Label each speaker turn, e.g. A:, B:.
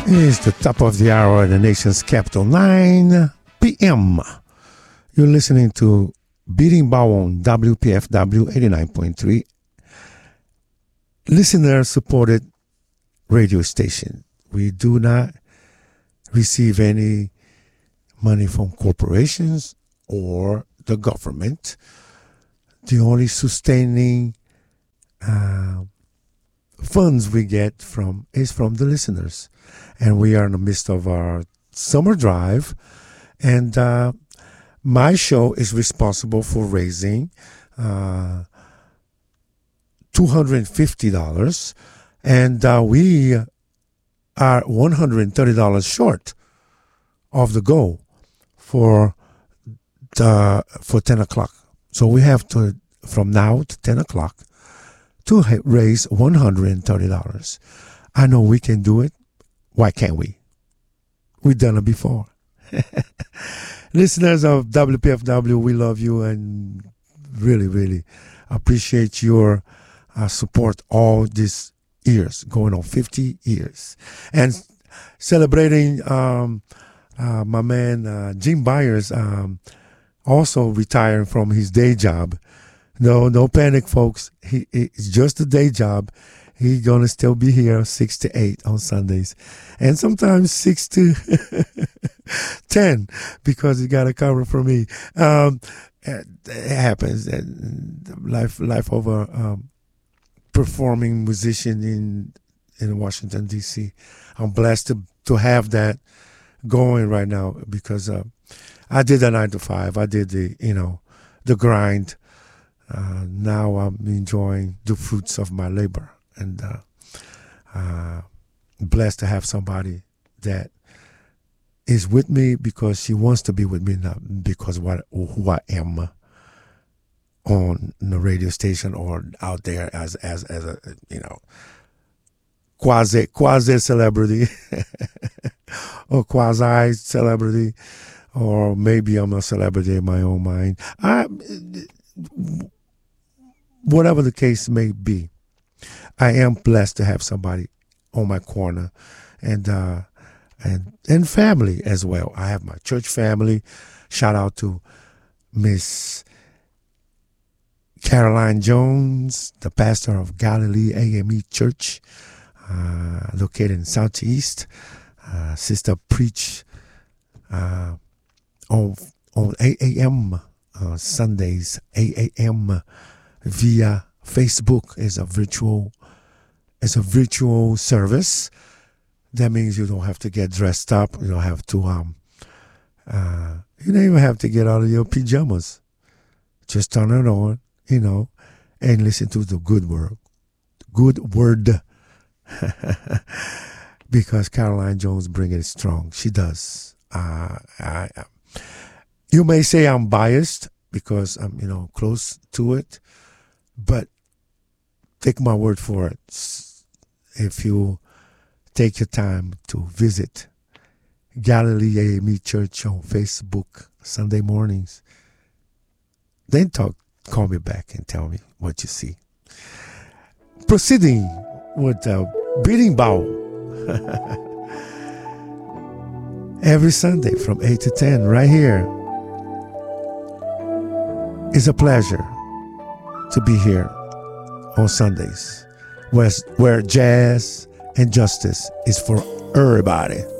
A: It's the top of the hour in the nation's capital, 9 p.m. You're listening to Beating Bow on WPFW 89.3, listener-supported radio station. We do not receive any money from corporations or the government. The only sustaining funds we get is from the listeners. And we are in the midst of our summer drive. And my show is responsible for raising $250. And we are $130 short of the goal for 10 o'clock. So we have to, from now to 10 o'clock, to raise $130. I know we can do it. Why can't we? We've done it before. Listeners of WPFW, we love you and really, really appreciate your support all these years, going on 50 years. And celebrating my man Jim Byers also retiring from his day job. No panic, folks. It's just a day job. He's going to still be here 6 to 8 on Sundays. And sometimes 6 to 10 because he got a cover for me. It happens. Life of a performing musician in Washington, D.C. I'm blessed to have that going right now because I did a 9 to 5. I did the grind. Now I'm enjoying the fruits of my labor. And blessed to have somebody that is with me because she wants to be with me, not because who I am on the radio station or out there as a quasi celebrity or quasi celebrity, or maybe I'm a celebrity in my own mind. Whatever the case may be, I am blessed to have somebody on my corner and family as well. I have my church family. Shout out to Miss Caroline Jones, the pastor of Galilee AME Church, located in Southeast. Sister preach on 8 a.m. Sundays, 8 a.m. via Facebook. Is a virtual service. That means you don't have to get dressed up. You don't have to you don't even have to get out of your pajamas. Just turn it on, and listen to the good word. Because Caroline Jones brings it strong. She does. You may say I'm biased because I'm, close to it, but take my word for it. If you take your time to visit Galilee AME Church on Facebook Sunday mornings, then call me back and tell me what you see. Proceeding with Beating Bow every Sunday from 8 to 10 right here. It's a pleasure to be here on Sundays where jazz and justice is for everybody.